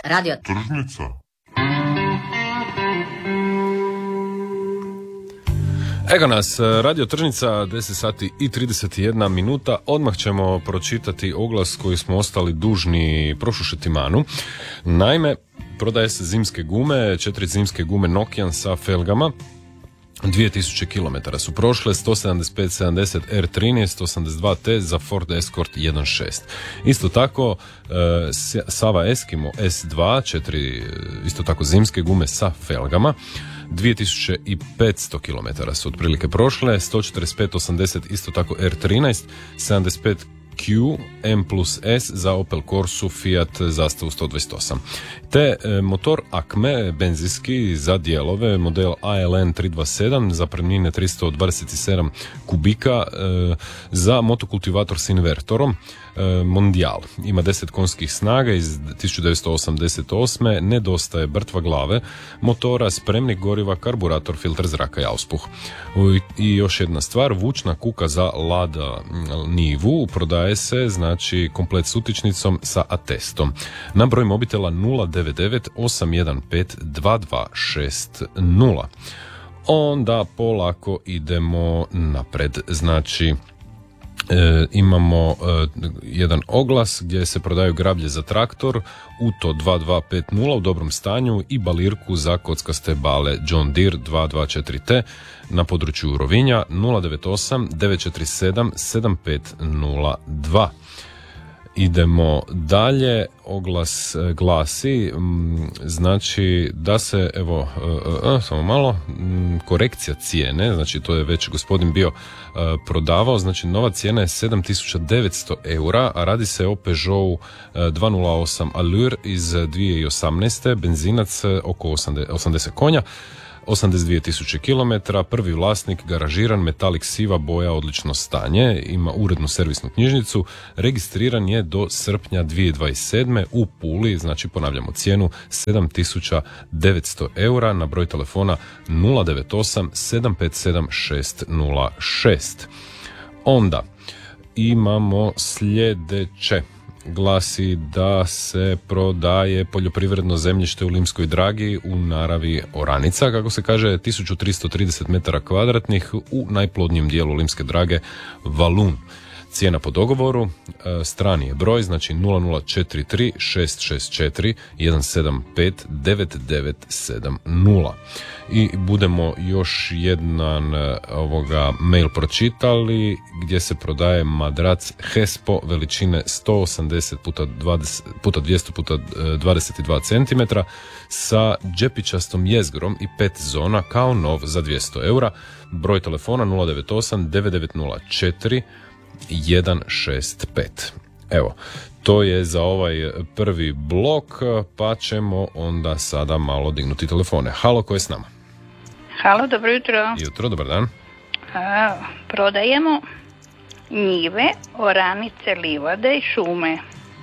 Radio Tržnica. Ego nas, Radio Tržnica, 10 sati i 31 minuta. Odmah ćemo pročitati oglas koji smo ostali dužni prošlu šetimanu. Naime, prodaje se zimske gume, 4 zimske gume Nokian sa felgama. 2000 km su prošle, 175-70 R13, 82T za Ford Escort 1.6. Isto tako, Sava Eskimo S2, 4 isto tako zimske gume sa felgama. 2500 km su otprilike prošle, 145-80 isto tako R13, 75 Q, M plus S za Opel Corsu, Fiat Zastavu 128. Te motor Acme benzinski za dijelove, model ALN 327, zapremnine 327 kubika, za motokultivator s invertorom, Mondial. Ima 10 konjskih snaga iz 1988. Nedostaje brtva glave, motora, spremnik goriva, karburator, filtr zraka i auspuh. I još jedna stvar, vučna kuka za Lada Nivu prodaje se, znači komplet s utičnicom sa atestom. Na broj mobitela 099 815 2260. Onda polako idemo napred, znači imamo jedan oglas gdje se prodaju grablje za traktor Uto 2250 u dobrom stanju i balirku za kockaste bale John Deere 224T na području Rovinja 098 947 7502. Idemo dalje, oglas glasi, znači da se, evo, samo malo, korekcija cijene, znači to je već gospodin bio prodavao, znači nova cijena je 7900 eura, a radi se o Peugeot 208 Allure iz 2018. Benzinac oko 80 konja, 82.000 km, prvi vlasnik, garažiran, metalik siva boja, odlično stanje, ima urednu servisnu knjižnicu, registriran je do srpnja 2027. u Puli, znači ponavljamo cijenu 7.900 eura na broj telefona 098 757 606. Onda imamo sljedeće. Glasi da se prodaje poljoprivredno zemljište u Limskoj Dragi u naravi oranica, kako se kaže, 1330 metara kvadratnih u najplodnijem dijelu Limske Drage, Valun. Cijena po dogovoru, strani je broj, znači 0043 664 175 9970. I budemo još jedan mail pročitali gdje se prodaje madrac Hespo veličine 180 puta 200 puta 22 cm sa džepičastom jezgrom i 5 zona kao nov za 200 eura. Broj telefona 098 9904 165. Evo, to je za ovaj prvi blok, pa ćemo onda sada malo dignuti telefone. Halo, ko je s nama? Halo, dobro jutro. Jutro, dobar dan. Prodajemo njive, oranice, livade i šume.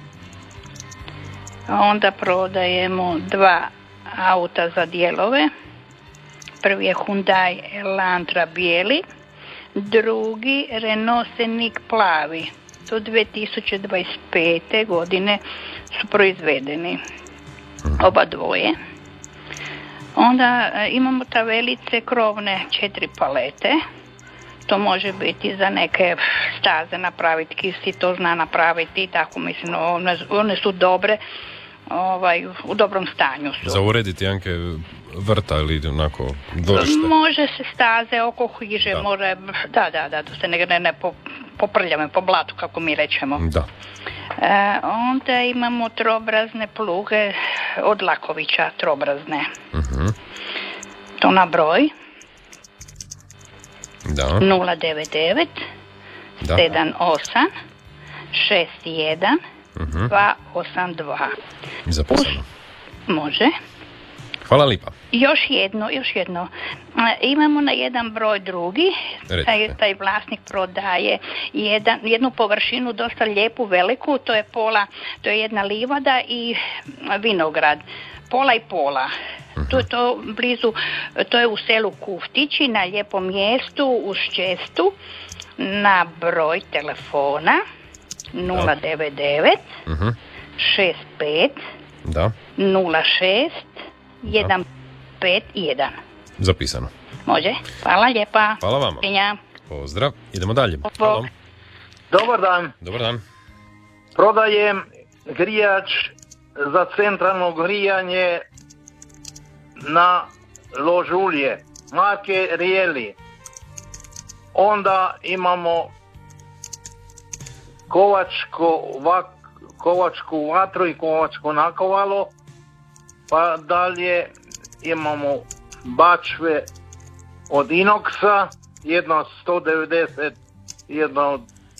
Onda prodajemo 2 auta za dijelove. Prvi je Hyundai Elantra bijeli, drugi Renault Scenic plavi. Do 2025. godine su proizvedeni oba dvoje. Onda imamo tabelice krovne 4 palete. To može biti za neke staze napraviti, Kisti to zna napraviti, tako mislim, one su dobre, u dobrom stanju su. Za urediti Janke vrta ili onako dvorište? Može se staze oko hiže, da. Može, da se ne poprljame po blatu, kako mi rečemo. Da. Onda imamo trobrazne pluge od Lakovića, trobrazne. Uh-huh. To na broj Da. 099 Da. 78 61 282. Zapisano. Može. Hvala lipa. Još jedno. Imamo na jedan broj drugi. Taj vlasnik prodaje jednu površinu dosta lijepu, veliku, to je jedna livada i vinograd. Pola i pola. To je to blizu, to je u selu Kuftići, na lijepom mjestu uz cestu, na broj telefona 099 65 Da. 06 151. Zapisano. Može. Hvala lijepa. Hvala vama. Pozdrav. Idemo dalje. Halo. Dobar dan. Dobar dan. Prodajem grijač za centralno grijanje na ložulje marke Rijeli. Onda imamo kovačku vatru i kovačko nakovalo, pa dalje imamo bačve od Inoxa, jedno 190, jedno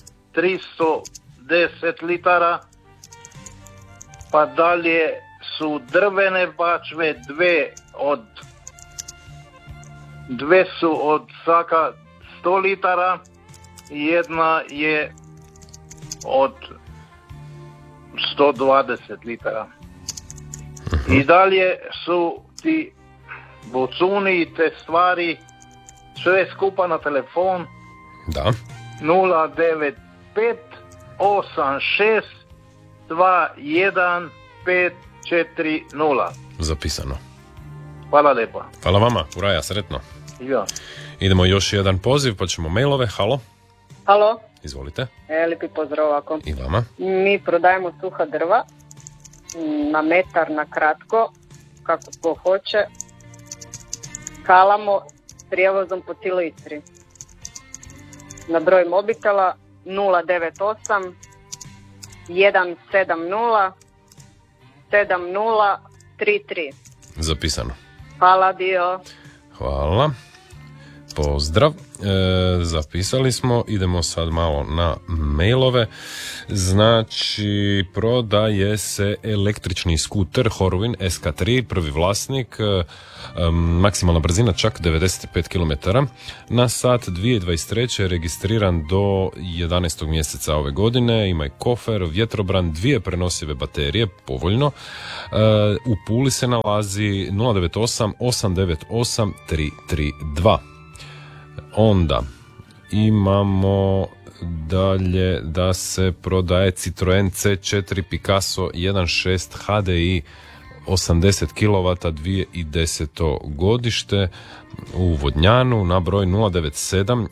310 litara, pa dalje su drvene bačve, dve su od svaka 100 litara, jedna je od 120 litara. I dalje su ti bucuni i te stvari sve skupa na telefon. Da. 095 86 21 540. Zapisano. Hvala lijepa. Hvala vama, Uraja, sretno. Ja. Idemo još jedan poziv, pa ćemo mailove. Halo. Halo. Izvolite. Lijepi pozdrav ovako. I vama. Mi prodajemo suha drva na metar, na kratko, kako tko hoće. Kalamo s prijevozom po cijeloj Istri. Na broj mobitela 098 170 7033. Zapisano. Hvala dio. Hvala. Pozdrav. Zapisali smo, idemo sad malo na mailove. Znači, prodaje se električni skuter Horwin SK3, prvi vlasnik, maksimalna brzina čak 95 km na sat, 2023. registriran do 11. mjeseca ove godine, ima i kofer, vjetrobran, 2 prenosive baterije, povoljno. U Puli se nalazi 098 898 332. Onda imamo dalje da se prodaje Citroen C4 Picasso 1.6 HDI 80 kW 2010. godište u Vodnjanu na broj 097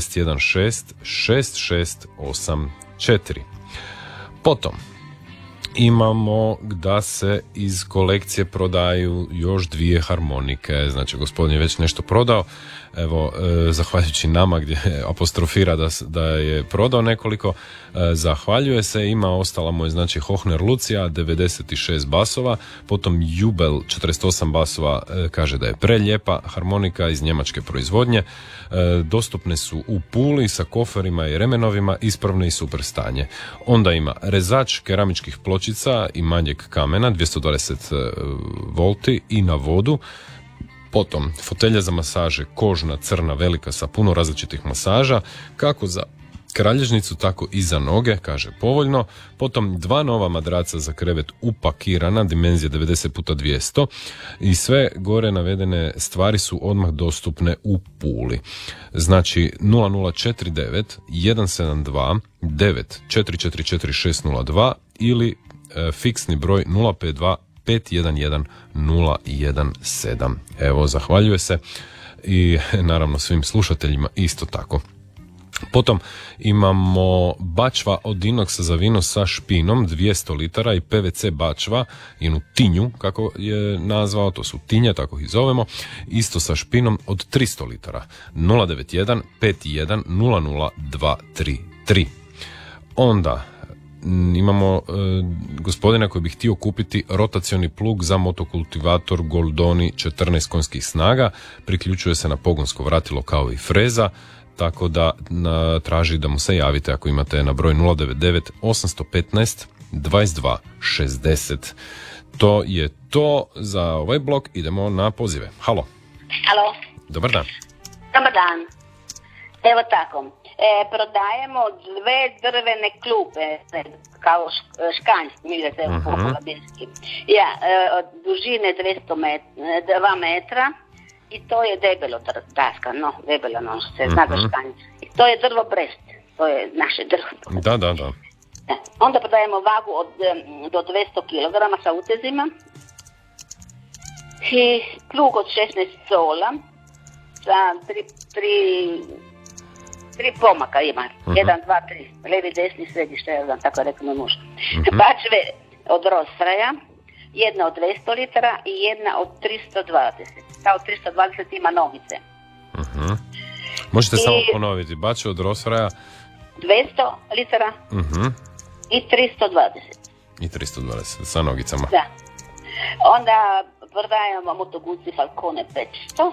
616 6684. Potom imamo da se iz kolekcije prodaju još 2 harmonike, znači gospodin je već nešto prodao, evo, zahvaljujući nama gdje apostrofira da je prodao nekoliko, zahvaljuje se, ostala mu je znači Hohner Lucija 96 basova, potom Jubel 48 basova, kaže da je prelijepa harmonika iz njemačke proizvodnje, dostupne su u Puli sa koferima i remenovima, ispravne i super stanje. Onda ima rezač keramičkih pločica i manjeg kamena 220 volti i na vodu. Potom fotelja za masaže, kožna, crna, velika sa puno različitih masaža, kako za kralježnicu, tako i za noge, kaže povoljno. Potom 2 nova madraca za krevet upakirana, dimenzija 90x200 i sve gore navedene stvari su odmah dostupne u Puli. Znači 0049 172 9 602 ili fiksni broj 052 511 017. Evo, zahvaljuje se i naravno svim slušateljima isto tako. Potom imamo bačva od Inoxa za vino sa špinom 200 litara i PVC bačva, jednu tinju kako je nazvao, to su tinje, tako ih zovemo, isto sa špinom od 300 litara 091 51 00 233. Onda imamo gospodina koji bi htio kupiti rotacioni plug za motokultivator Goldoni 14 konjskih snaga, priključuje se na pogonsko vratilo kao i freza, tako da traži da mu se javite ako imate na broj 099 815 22 60. To je to za ovaj blok, idemo na pozive. Halo. Halo. Dobar dan. Dobar dan. Evo tako. Prodajemo 2 drvene klupe, kao škanj, vidite, u Labinski. Ja, od dužine 2 metra i to je debelo daska, debelo nož, se zna da škanj. I to je drvo brest, to je naše drvo. Da. Onda prodajemo vagu do 200 kg sa utezima i krug od 16 sola sa tri pomaka ima. 1, 2, 3. Levi, desni, središte, tako rekao moj muž. Bačve od Rosfraja, jedna od 200 litara i jedna od 320. Ta od 320 ima nogice. Možete samo ponoviti. Bačve od Rosfraja 200 litara i 320. I 320 sa nogicama. Da. Onda prodajemo Moto Guzzi Falcone 500,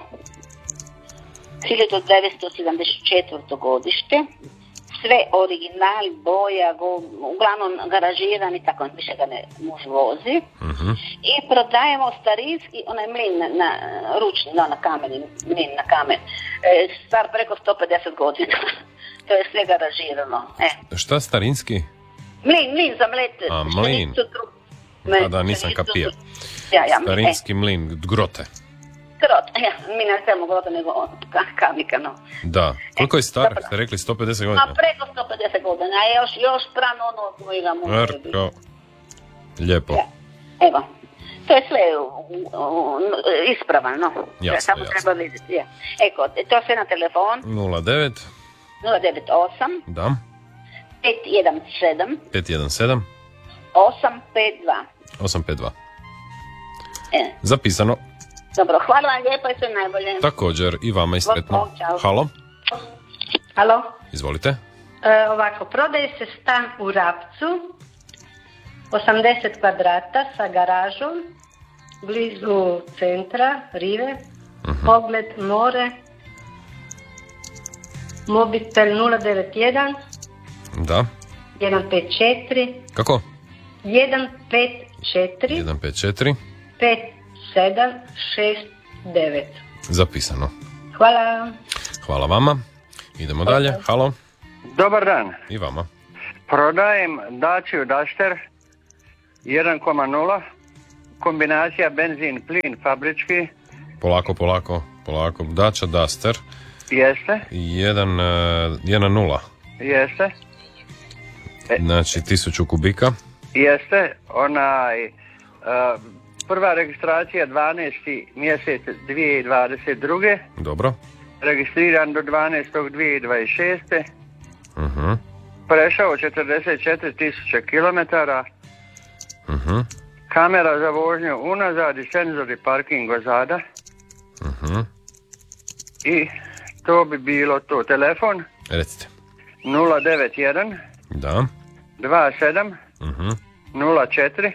1974. godište, sve originali, boja, uglavnom garažirani, tako više ga ne muž vozi. I prodajemo starinski, onaj mlin na ručni, na kameni, mlin na kamen, star preko 150 godina. To je sve garažirano. Šta starinski? Mlin za mlet. A, mlin. Da, nisam kapio. Starinski mlin, grote. Mi ne stavimo grote, nego kamika, no. Da. Koliko je star? Ste rekli 150 godina? Preko 150 godina. Još prano ono koji ga može. Lijepo. Evo. To je sve ispravno. Jasno, samo treba vidjeti. Eko, to sve na telefon. 09 098 Da. 517 517 852. Zapisano. Dobro, hvala vam lijepo i sve najbolje. Također, i vama i sretno. Halo? Halo? Izvolite. Ovako, prodaje se stan u Rapcu, 80 kvadrata sa garažom, blizu centra, rive, pogled more, mobitel 091 Da. 154 Kako? 154 154 5769. Zapisano. Hvala. Hvala vama. Idemo dalje. Halo? Dobar dan. I vama. Prodajem Dacia Duster 1,0, kombinacija benzin, plin, fabrički. Polako. Dacia Duster. Jeste. 1,0. Jeste. Znači 1000 kubika. Jeste. Prva registracija 12. mjesec 2022. Dobro. Registriran do 12.2026. Prešao 44.000 kilometara. Kamera za vožnju unazad i senzori parking ozada. I to bi bilo to. Telefon? Recite. 091 Da. 27 04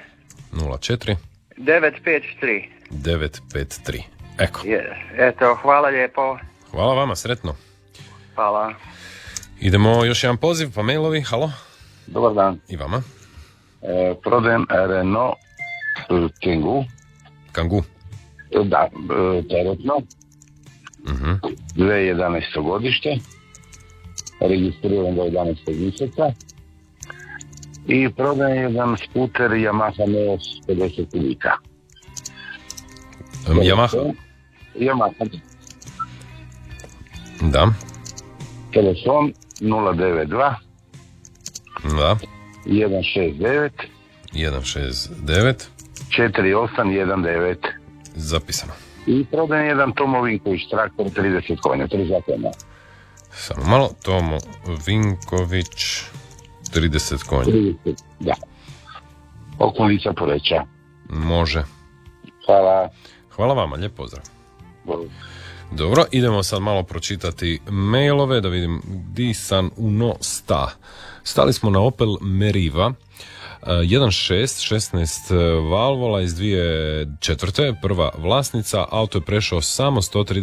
953. 953. Eko. Eto, hvala lijepo. Hvala vama, sretno. Hvala. Idemo još jedan poziv, pa mailovi, halo? Dobar dan. I vama. Prodajem Renault Kangoo. Da, teretno. 2011. godište. Registriran do 11. mjeseca. I prodajem jedan skuter Yamaha Neos 50 kubika. Yamaha? Yamaha. Da. Telefon 092 Da. 169 4819. Zapisano. I prodajem jedan Tomo Vinković traktor 30 konja, 3 zapljena. Samo malo, Tomo Vinković 30 konja. 30, da. Okolica Poreča. Može. Hvala. Hvala vama, lijep pozdrav. Dobro, idemo sad malo pročitati mailove, da vidim di san uno sta. Stali smo na Opel Meriva 1.6, 16 valvola iz 2004. Prva vlasnica, auto je prešao samo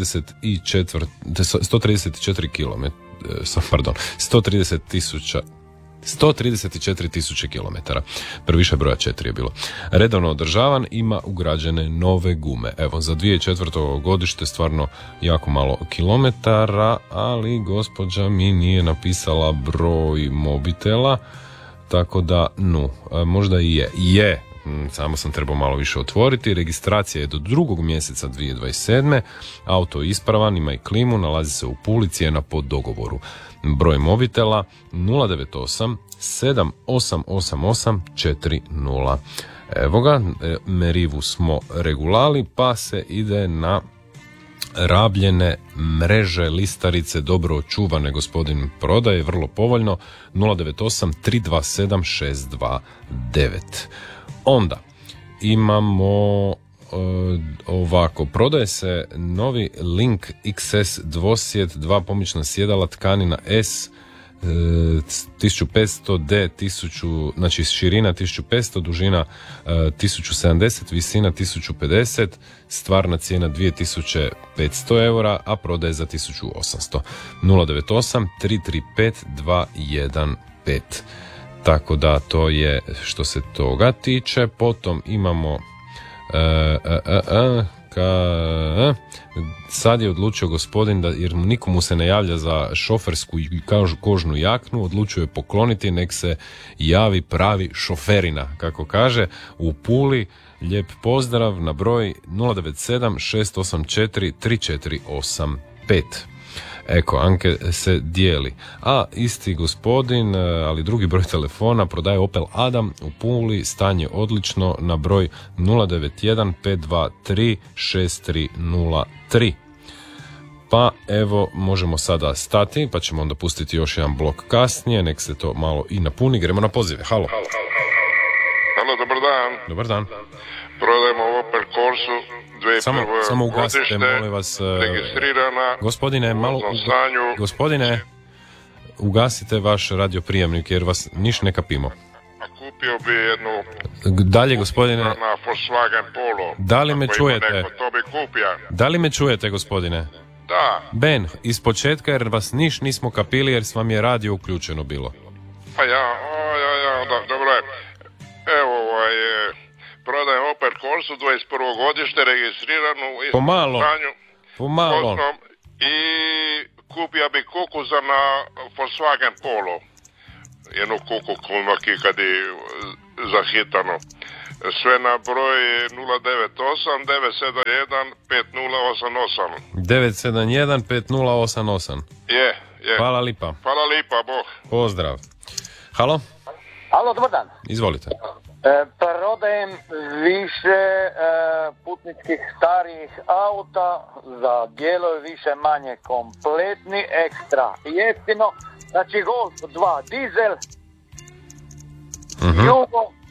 134.000 kilometara. Previše broja 4 je bilo. Redovno održavan, ima ugrađene nove gume. Evo, za 2004. godište stvarno jako malo kilometara, ali gospođa mi nije napisala broj mobitela, tako da, možda i je. samo sam trebao malo više otvoriti. Registracija je do 2. mjeseca 2027. Auto je ispravan, ima i klimu, nalazi se u Puli, cijena po dogovoru. Broj mobitela 098 7888 40. Evo ga, Merivu smo regulali, pa se ide na rabljene mreže listarice, dobro očuvane, gospodin prodaje, vrlo povoljno, 098 327 629. Onda imamo ovako, prodaje se novi Link XS dvosjed, 2 pomoćna sjedala, tkanina S, 1500D, 1000, znači širina 1500, dužina 1070, visina 1050, stvarna cijena 2500 eura, a prodaje za 1800. 098 335 215. Tako da to je što se toga tiče. Potom imamo sad je odlučio gospodin da, jer nikomu se ne javlja za šofersku kožnu jaknu, odlučio je pokloniti, nek se javi pravi šoferina, kako kaže, u Puli. Lijep pozdrav na broj 097 684 3485. Eko, Anke se dijeli. A isti gospodin, ali drugi broj telefona, prodaje Opel Adam u Puli, stanje odlično, na broj 091 523 6303. Pa evo, možemo sada stati, pa ćemo onda pustiti još jedan blok kasnije, nek se to malo i napuni. Gremo na pozive. Halo. Halo, dobar dan. Dobar dan. Prodajemo Opel Corsu. Samo ugasite, molim vas. Registrirana. Gospodine, malo gospodine, ugasite vaš radioprijemnik jer vas niš ne kapimo. A kupio bi jednu dalje, gospodine, na Volkswagen Polo. Da li me čujete? Neko, to bi kupio. Da li me čujete, gospodine? Da. Ben, iz početka jer vas niš nismo kapili jer s vam je radio uključeno bilo. Pa ja, dobro je. Evo, prodajem Opel Corsu 21. godište, registriranu u istom stanju. Pomalo. I kupio bi kukuza na Volkswagen Polo. Jednu kuku kuma kikadi zahitano. Sve na broj 098 971 5088. 971 5088. Je. Hvala lipa. Hvala lipa, Bog. Pozdrav. Halo? Halo, dobar dan. Izvolite. Prodajem više putničkih starijih auta za dijelove više manje kompletni, ekstra jeftino. Znači Golf 2 dizel, Jugo